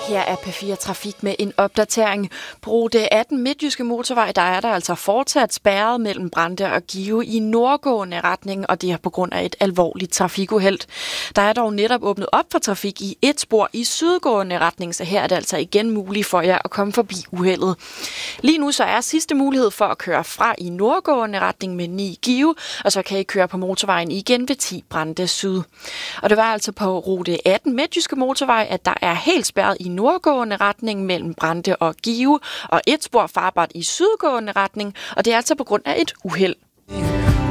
Her er P4 Trafik med en opdatering. På rute 18 Midtjyske Motorvej, der er der altså fortsat spærret mellem Brande og Give i nordgående retning, og det er på grund af et alvorligt trafikuheld. Der er dog netop åbnet op for trafik i et spor i sydgående retning, så her er det altså igen muligt for jer at komme forbi uheldet. Lige nu så er sidste mulighed for at køre fra i nordgående retning med 9 Give, og så kan I køre på motorvejen igen ved 10 Brande Syd. Og det var altså på rute 18 Midtjyske Motorvej, at der er helt spærret i nordgående retning mellem Brande og Give, og et spor farbart i sydgående retning, og det er altså på grund af et uheld.